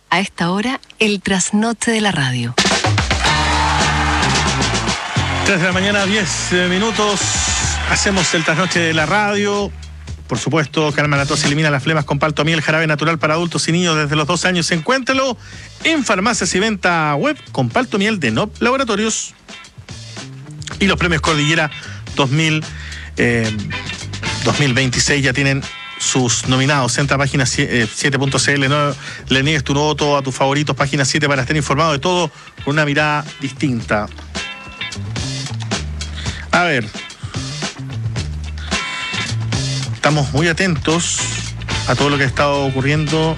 A esta hora, el trasnoche de la radio. 3 de la mañana, 10 minutos. Hacemos el trasnoche de la radio. Por supuesto, calma la tos, elimina las flemas con Paltomiel, jarabe natural para adultos y niños desde los 2 años. Encuéntralo en farmacias y venta web con Paltomiel de NOP Laboratorios. Y los premios Cordillera 2026 ya tienen sus nominados. Entra a página 7.cl, no le niegues tu voto a tus favoritos. Página 7 para estar informado de todo con una mirada distinta. A ver, estamos muy atentos a todo lo que ha estado ocurriendo.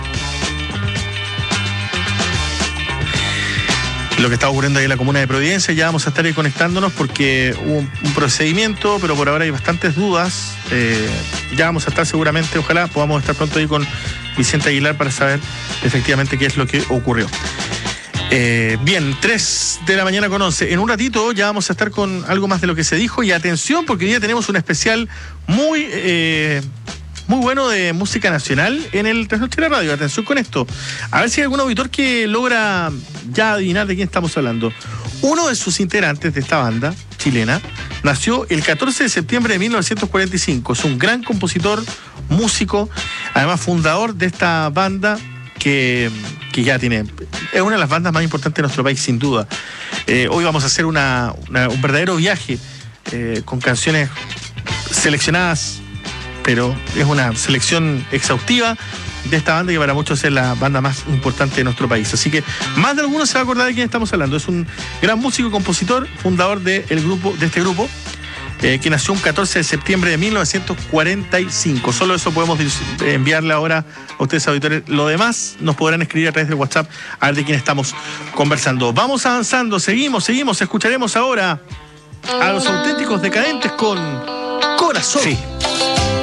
Lo que está ocurriendo ahí en la comuna de Providencia. Ya vamos a estar ahí conectándonos porque hubo un procedimiento, pero por ahora hay bastantes dudas. Ya vamos a estar seguramente, ojalá podamos estar pronto ahí con Vicente Aguilar para saber efectivamente qué es lo que ocurrió. Bien, 3 de la mañana con 11. En un ratito ya vamos a estar con algo más de lo que se dijo. Y atención, porque hoy día tenemos un especial muy bueno de música nacional en el Trasnoche de la Radio. Atención con esto. A ver si hay algún auditor que logra ya adivinar de quién estamos hablando. Uno de sus integrantes de esta banda chilena nació el 14 de septiembre de 1945. Es un gran compositor, músico, además fundador de esta banda que ya tiene... Es una de las bandas más importantes de nuestro país, sin duda. Hoy vamos a hacer un verdadero viaje con canciones seleccionadas, pero es una selección exhaustiva de esta banda que para muchos es la banda más importante de nuestro país. Así que más de alguno se va a acordar de quién estamos hablando. Es un gran músico, compositor, fundador de este grupo, que nació un 14 de septiembre de 1945. Solo eso podemos enviarle ahora a ustedes, auditores. Lo demás nos podrán escribir a través de WhatsApp a ver de quién estamos conversando. Vamos avanzando, seguimos. Escucharemos ahora a Los Auténticos Decadentes con Corazón. Sí.